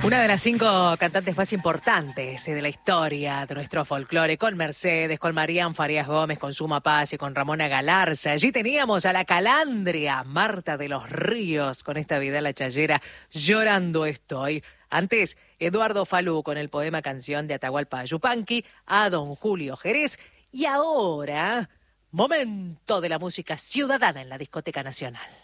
Una de las 5 cantantes más importantes de la historia de nuestro folclore, con Mercedes, con Marían Farías Gómez, con Suma Paz y con Ramona Galarza. Allí teníamos a la calandria Marta de los Ríos con esta Vidala Chayera, Llorando estoy. Antes, Eduardo Falú con el poema canción de Atahualpa Yupanqui, a don Julio Jerez. Y ahora, momento de la música ciudadana en la Discoteca Nacional.